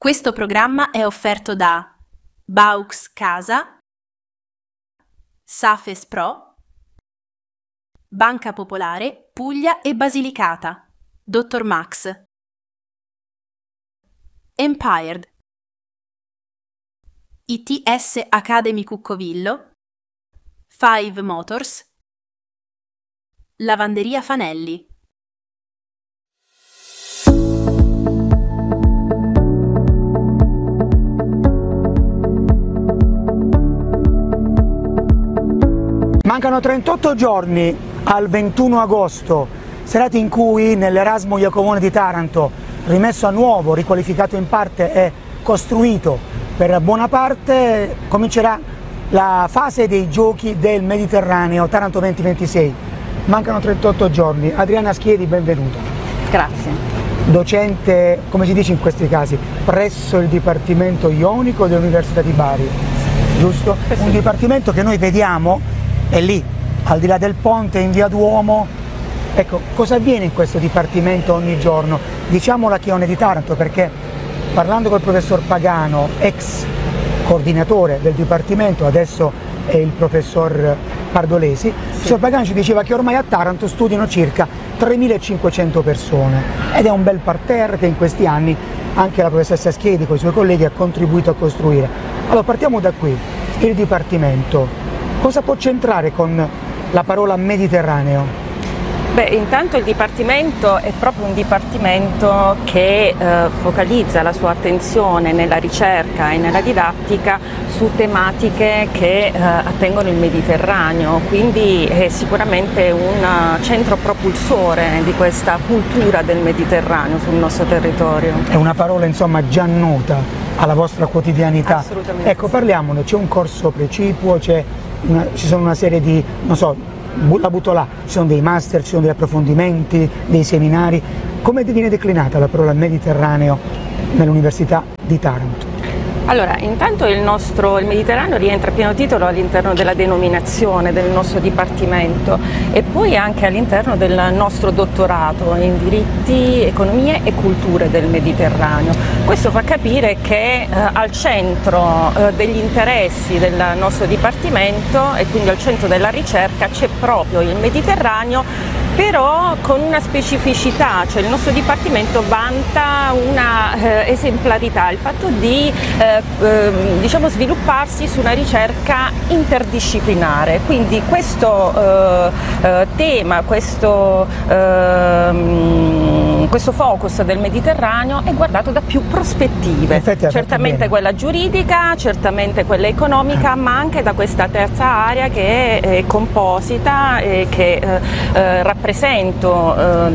Questo programma è offerto da Baux Casa, Safes Pro, Banca Popolare, Puglia e Basilicata, Dr. Max, Empired, ITS Academy Cuccovillo, Five Motors, Lavanderia Fanelli. Mancano 38 giorni al 21 agosto, serata in cui nell'Erasmo Iacovone di Taranto, rimesso a nuovo, riqualificato in parte e costruito per buona parte, comincerà la fase dei giochi del Mediterraneo Taranto 2026. Mancano 38 giorni. Adriana Schiedi, benvenuta. Grazie. Docente, come si dice in questi casi, presso il Dipartimento Ionico dell'Università di Bari, giusto? Sì. Un dipartimento che noi vediamo è lì, al di là del ponte, in via Duomo. Ecco, cosa avviene in questo dipartimento ogni giorno? Diciamolo a chi è di Taranto, perché parlando col professor Pagano, ex coordinatore del dipartimento, adesso è il professor Pardolesi, il professor Pagano ci diceva che ormai a Taranto studiano circa 3.500 persone ed è un bel parterre che in questi anni anche la professoressa Schiedi con i suoi colleghi ha contribuito a costruire. Allora partiamo da qui, il dipartimento. Cosa può c'entrare con la parola Mediterraneo? Beh, intanto il Dipartimento è proprio un Dipartimento che focalizza la sua attenzione nella ricerca e nella didattica su tematiche che attengono il Mediterraneo, quindi è sicuramente un centro propulsore di questa cultura del Mediterraneo sul nostro territorio. È una parola insomma già nota alla vostra quotidianità. Assolutamente. Ecco, parliamone, c'è un corso precipuo, ci sono una serie di, non so, la butto là, ci sono dei master, ci sono degli approfondimenti, dei seminari. Come viene declinata la parola Mediterraneo nell'Università di Taranto? Allora, intanto il Mediterraneo rientra a pieno titolo all'interno della denominazione del nostro Dipartimento e poi anche all'interno del nostro dottorato in diritti, economie e culture del Mediterraneo. Questo fa capire che al centro degli interessi del nostro Dipartimento e quindi al centro della ricerca c'è proprio il Mediterraneo, però con una specificità, cioè il nostro Dipartimento vanta una esemplarità, il fatto di svilupparsi su una ricerca interdisciplinare, quindi questo tema, questo focus del Mediterraneo è guardato da più prospettive, certamente quella giuridica, certamente quella economica, ma anche da questa terza area che è composita e che rappresento